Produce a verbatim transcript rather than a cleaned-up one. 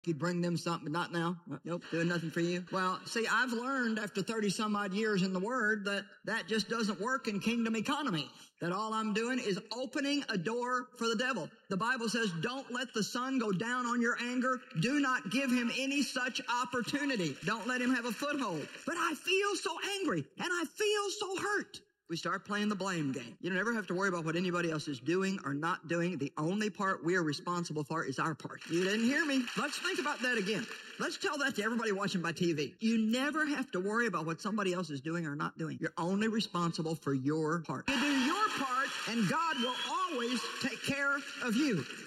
you'd bring them something, but not now. Nope, doing nothing for you. Well, see, I've learned after thirty some odd years in the Word that that just doesn't work in kingdom economy. That all I'm doing is opening a door for the devil. The Bible says, don't let the sun go down on your anger. Do not give him any such opportunity. Don't let him have a foothold. But I feel so angry and I feel so hurt. We start playing the blame game. You don't ever have to worry about what anybody else is doing or not doing. The only part we are responsible for is our part. You didn't hear me. Let's think about that again. Let's tell that to everybody watching by T V. You never have to worry about what somebody else is doing or not doing. You're only responsible for your part. You do your part, and God will always take care of you.